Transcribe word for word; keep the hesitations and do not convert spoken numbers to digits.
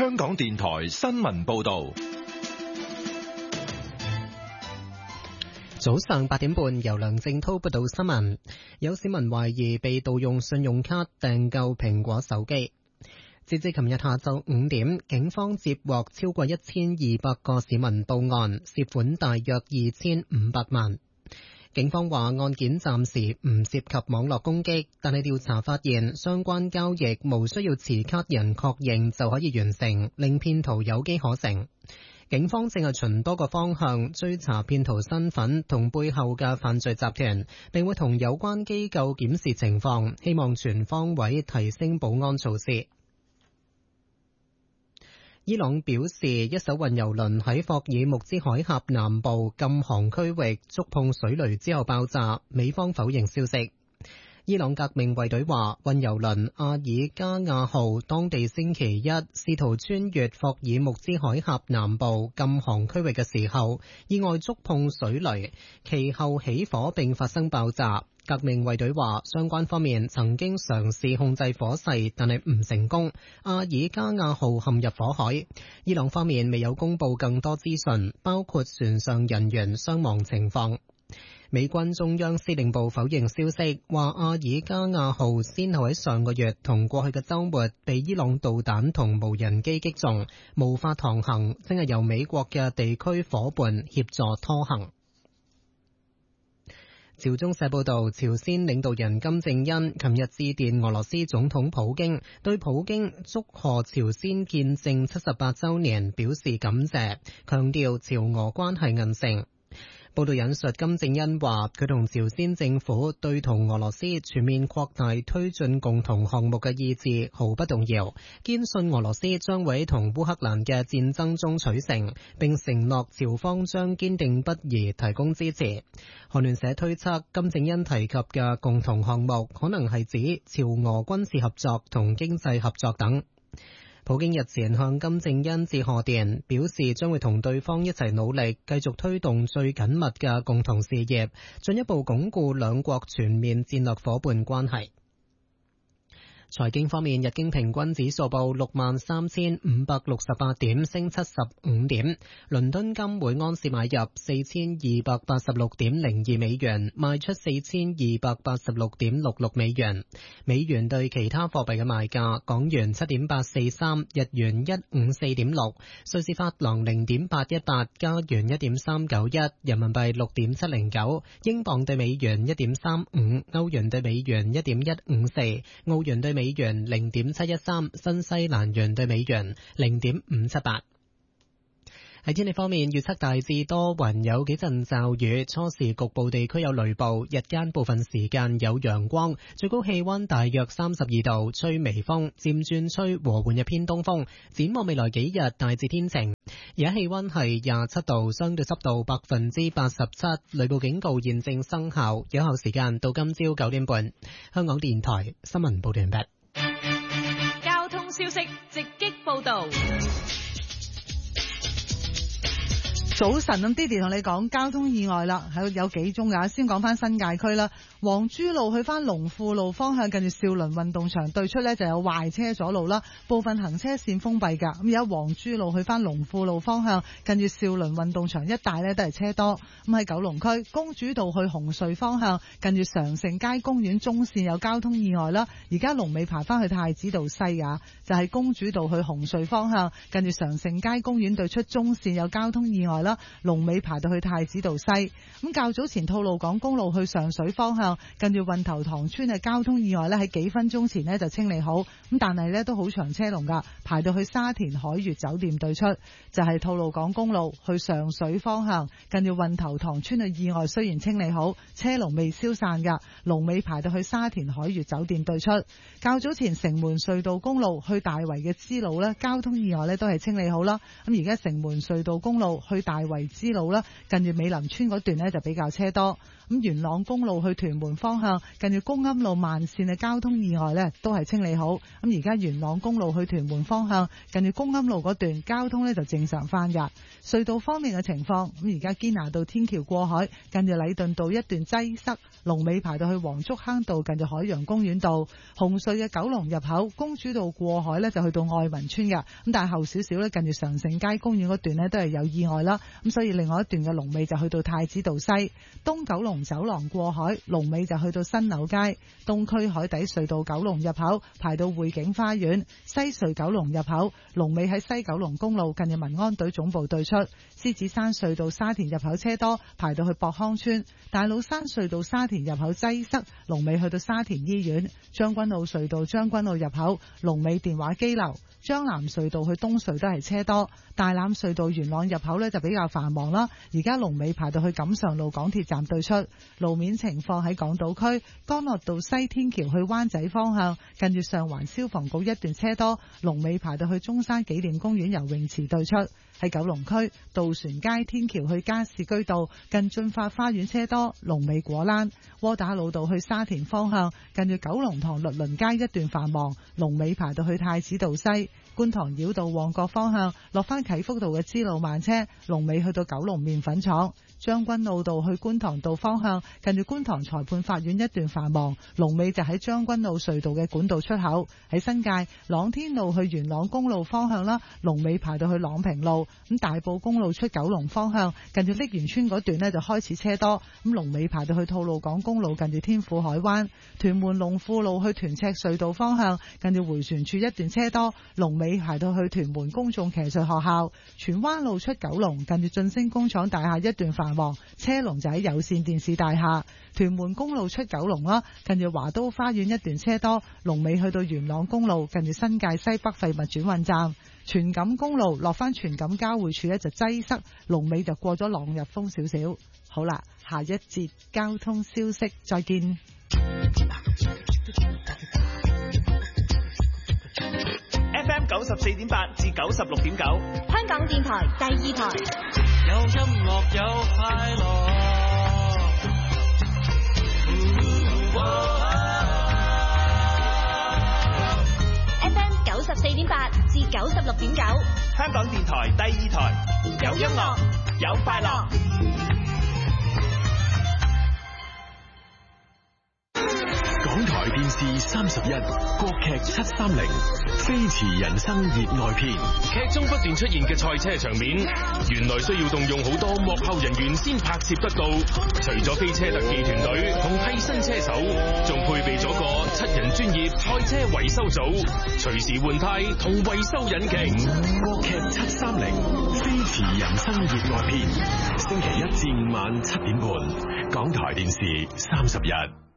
香港電台新聞報道。 早上八點半，由梁正濤報道新聞。有市民懷疑被盜用信用卡訂購蘋果手機。截至琴日下晝五點，警方接獲超過一千二百個市民報案，涉款大約二千五百萬。警方話案件暫時唔涉及網絡攻擊，但係調查發現相關交易無需要持卡人確認就可以完成，令騙徒有機可乘。警方正係循多個方向追查騙徒身份同背後嘅犯罪集團，並會同有關機構檢視情況，希望全方位提升保安措施。伊朗表示，一艘運油輪喺霍爾木茲海峽南部禁航區域觸碰水雷之後爆炸，美方否認消息。伊朗革命衛隊話，運油輪阿爾加亞號當地星期一試圖穿越霍爾木茲海峽南部禁航區域嘅時候，意外觸碰水雷，其後起火並發生爆炸。革命衛隊話，相關方面曾經嘗試控制火勢，但係唔成功。阿爾加亞號陷入火海。伊朗方面未有公布更多資訊，包括船上人員傷亡情況。美軍中央司令部否認消息，話阿爾加亞號先後喺上個月同過去嘅週末被伊朗導彈同無人機擊中，無法航行，正係由美國嘅地區夥伴協助拖行。朝中社報道，朝鮮領導人金正恩琴日致電俄羅斯總統普京，對普京祝賀朝鮮建政七十八週年表示感謝，強調朝俄關係韌性。報道引述金正恩話，佢同朝鮮政府對同俄羅斯全面擴大推進共同項目嘅意志毫不動搖，堅信俄羅斯將會喺同烏克蘭嘅戰爭中取勝，並承諾朝方將堅定不移提供支持。韓聯社推測，金正恩提及嘅共同項目可能係指朝俄軍事合作同經濟合作等。普京日前向金正恩致賀電，表示將會同對方一齊努力，繼續推動最緊密嘅共同事業，進一步鞏固兩國全面戰略夥伴關係。財經方面，日經平均指數報六萬三千五百六十八點，升七十五點。倫敦金每盎司買入四千二百八十六點零二美元，賣出四千二百八十六點六六美元。美元對其他貨幣嘅賣價：港元七點八四三，日元一五四點六，瑞士法郎零點八一八，加元一點三九一，人民幣六點七零九，英鎊對美元一點三五，歐元對美元一點一五四，澳元對美元零點七一三，新西蘭元對美元零點五七八。喺天氣方面，預測大致多雲，有幾陣驟雨，初時局部地區有雷暴，日間部分時間有陽光，最高氣溫大約三十二度，吹微風，漸轉吹和緩嘅偏東風。展望未來幾日，大致天晴。而家氣溫係廿七度，相對濕度百分之八十七，雷暴警告現正生效，有效時間到今朝九點半。香港電台新聞報道完畢。 交通消息直擊報道。 早晨，咁 Didi 同你講交通意外啦，係有幾宗噶。先講翻新界區啦，黃珠路去翻龍富路方向，近住兆麟運動場對出呢就有壞車阻路啦，部分行車線封閉噶。咁而家黃珠路去翻龍富路方向，近住兆麟運動場一帶呢都係車多。咁喺九龍區公主道去紅隧方向，近住常盛街公園中線有交通意外啦。而家龍尾排翻去太子道西啊，就係、是、公主道去紅隧方向，近住常盛街公園對出中線有交通意外啦。龍尾排到去太子道西。咁較早前吐露港公路去上水方向，近住運頭塘村嘅交通意外呢，喺幾分鐘前呢就清理好，咁但係呢都好長車龍噶，排到去沙田海悅酒店對出。就係吐露港公路去上水方向，近住運頭塘村嘅意外雖然清理好，車龍未消散噶，龍尾排到去沙田海悅酒店對出。較早前城門隧道公路去大圍嘅支路呢，交通意外呢都係清理好啦。咁而家城門隧道公路去大圍支路啦，近住美林村嗰段呢就比較車多。 咁元朗公路去屯門方向，近住公庵路慢線嘅交通意外呢都係清理好。咁而家元朗公路去屯門方向，近住公庵路嗰段交通呢就正常翻㗎。隧道方面嘅情況，咁而家堅拿道天橋過海，近住禮頓道一段擠塞，龍尾排到去黃竹坑道，近住海洋公園道。紅隧嘅九龍入口公主道過海呢就去到愛民村㗎。咁但係後少少呢，近住常盛街公園嗰段呢都係有意外啦。咁所以另外一段嘅龍尾就去到太子道西。東九龍走廊過海龍尾就去到新柳街。東區海底隧道九龍入口排到匯景花園。西隧九龍入口龍尾喺西九龍公路，近住民安隊總部對出。獅子山隧道沙田入口車多，排到去博康村。大老山隧道沙田入口擠塞，龍尾去到沙田醫院。將軍澳隧道將軍澳入口龍尾電話機樓。將南隧道去東隧都係車多。大欖隧道元朗入口呢就比較繁忙啦，而家龍尾排到去錦上路港鐵站對出。路面情況喺港島區干諾道西天橋去灣仔方向，近住上環消防局一段車多，龍尾排到去中山紀念公園游泳池對出。喺九龍區渡船街天橋去加士居道近駿發花園車多，龍尾果欄。窩打老道去沙田方向，近住九龍塘律倫街一段繁忙，龍尾排到去太子道西。觀塘繞道旺角方向落翻啟福道嘅支路慢車，龍尾去到九龍麵粉廠。將軍澳道去觀塘道方向，近住觀塘裁判法院一段繁忙，龍尾就喺將軍澳隧道嘅管道出口。喺新界朗天路去元朗公路方向啦，龍尾排到去朗平路。咁大埔公路出九龍方向，近住瀝源村嗰段呢就開始車多，咁龍尾排到去吐露港公路近住天府海灣。屯門龍富路去屯赤隧道方向，近住迴旋處一段車多，龍尾排到去屯門公眾騎術學校。荃灣路出九龍，近住晉升工廠大廈一段繁忙，車龍就喺有線電視大廈。屯門公路出九龍啦，近住華都花園一段車多，龍尾去到元朗公路近住新界西北廢物轉運站。荃錦公路落翻荃錦交匯處呢就擠塞，龍尾就過咗朗日峰少少。好啦，下一節交通消息再見。 F M 九十四點八至九十六點九， 香港電台第二台。 有音樂有快樂。 F M 九十四點八至九十六點九， 香港電台第二台，有音樂有快樂。 港台電視三十一，國劇七三零，飛馳人生熱愛篇。劇中不斷出現嘅賽車場面，原來需要動用好多幕後人員先拍攝得到。除咗飛車特技團隊同替身車手，仲配備咗個七人專業賽車維修組，隨時換胎同維修引擎。國劇七三零，飛馳人生熱愛篇，星期一至五晚七點半，港台電視三十一。